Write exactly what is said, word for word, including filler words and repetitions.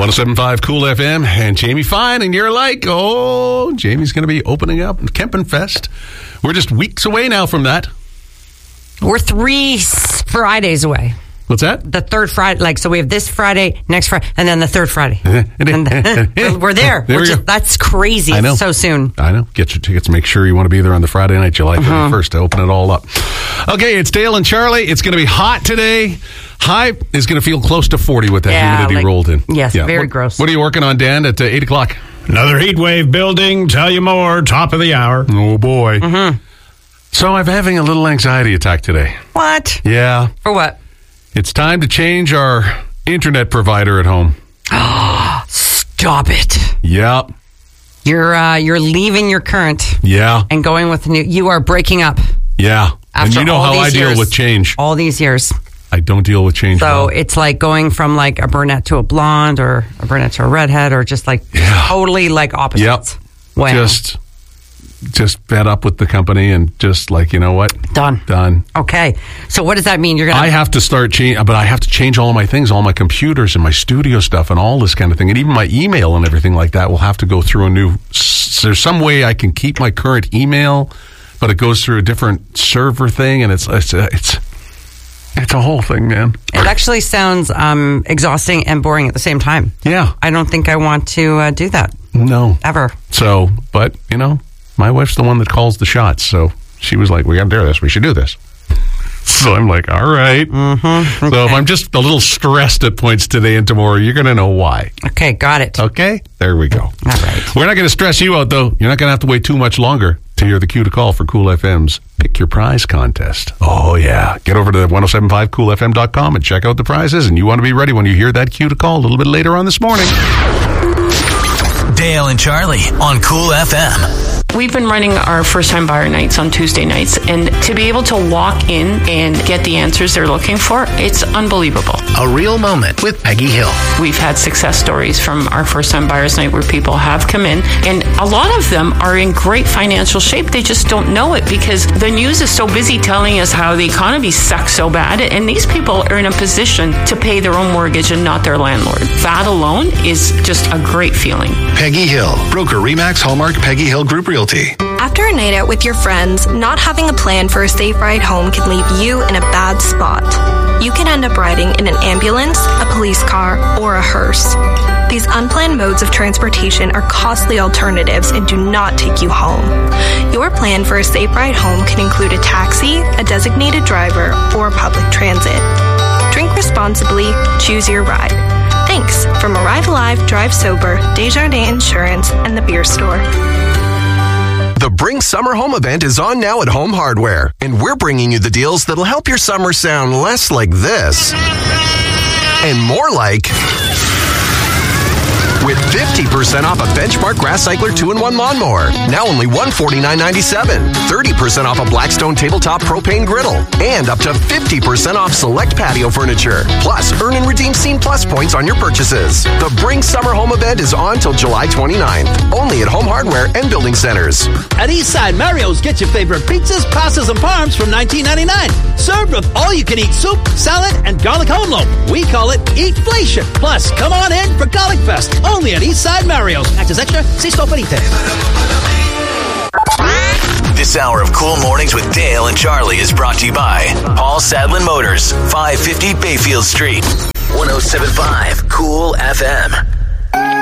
one oh seven point five Cool F M and Jamie Fine, and you're like, oh, Jamie's going to be opening up Kempenfest. We're just weeks away now from that. We're three Fridays away. What's that? The third Friday, like, so we have this Friday, next Friday, and then the third Friday. and the, we're there. there we're we just, that's crazy. I know. So soon. I know. Get your tickets. Make sure you want to be there on the Friday night, July thirty-first, uh-huh. to open it all up. Okay, it's Dale and Charlie. It's going to be hot today. High is going to feel close to forty with that yeah, humidity like, rolled in. Yes, yeah. very what, gross. What are you working on, Dan, at uh, eight o'clock? Another heat wave building. Tell you more. Top of the hour. Oh, boy. Mm-hmm. So I'm having a little anxiety attack today. What? Yeah. For what? It's time to change our internet provider at home. Stop it. Yep. You're uh, you're leaving your current. Yeah. And going with new. You are breaking up. Yeah. After and you know all how I these deal years, with change. All these years. I don't deal with change. So well. it's like going from like a brunette to a blonde, or a brunette to a redhead, or just like yeah. totally like opposites. Yep. Wow. Just, just fed up with the company and just like, you know what? Done. Done. Okay. So what does that mean? You're gonna. I have to start change, but I have to change all of my things, all my computers and my studio stuff and all this kind of thing, and even my email and everything like that will have to go through a new. There's some way I can keep my current email, but it goes through a different server thing, and it's it's it's it's a whole thing, man. It actually sounds um, exhausting and boring at the same time. Yeah. I don't think I want to uh, do that. No. Ever. So, but you know, my wife's the one that calls the shots, so she was like, "We got to do this. We should do this." So I'm like, "All right." Mm-hmm. Okay. So if I'm just a little stressed at points today and tomorrow, you're going to know why. Okay, got it. Okay, there we go. All right. We're not going to stress you out, though. You're not going to have to wait too much longer to hear the cue to call for Cool F M's Pick Your Prize contest. Oh, yeah. Get over to ten seventy-five cool f m dot com and check out the prizes, and you want to be ready when you hear that cue to call a little bit later on this morning. Dale and Charlie on Cool F M. We've been running our first-time buyer nights on Tuesday nights, and to be able to walk in and get the answers they're looking for, it's unbelievable. A real moment with Peggy Hill. We've had success stories from our first-time buyers night where people have come in, and a lot of them are in great financial shape. They just don't know it because the news is so busy telling us how the economy sucks so bad, and these people are in a position to pay their own mortgage and not their landlord. That alone is just a great feeling. Peggy Hill, broker Remax Hallmark Peggy Hill Group Realty. After a night out with your friends, not having a plan for a safe ride home can leave you in a bad spot. You can end up riding in an ambulance, a police car, or a hearse. These unplanned modes of transportation are costly alternatives and do not take you home. Your plan for a safe ride home can include a taxi, a designated driver, or public transit. Drink responsibly, choose your ride. Thanks from Arrive Alive, Drive Sober, Desjardins Insurance, and the Beer Store. The Bring Summer Home event is on now at Home Hardware, and we're bringing you the deals that'll help your summer sound less like this and more like... with fifty percent off a Benchmark Grass Cycler two in one lawnmower, now only one hundred forty-nine ninety-seven. thirty percent off a Blackstone Tabletop Propane Griddle, and up to fifty percent off select patio furniture. Plus, earn and redeem Scene Plus points on your purchases. The Bring Summer Home event is on till July twenty-ninth, only at Home Hardware and Building Centers. At Eastside Mario's, get your favorite pizzas, pastas, and parms from nineteen ninety-nine. Served with all-you-can-eat soup, salad, and garlic home loaf. We call it Eatflation. Plus, come on in for Garlic Fest. Only at Eastside Mario's. Access extra, see store for details. This hour of Cool Mornings with Dale and Charlie is brought to you by Paul Sadlin Motors, five fifty Bayfield Street. one oh seven point five